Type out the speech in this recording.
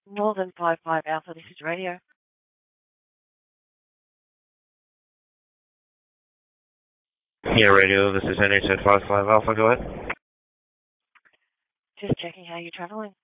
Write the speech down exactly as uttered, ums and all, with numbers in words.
Northern five five Alpha, this is radio. Yeah, radio, this is N H at five five Alpha, go ahead. Just checking how you're travelling.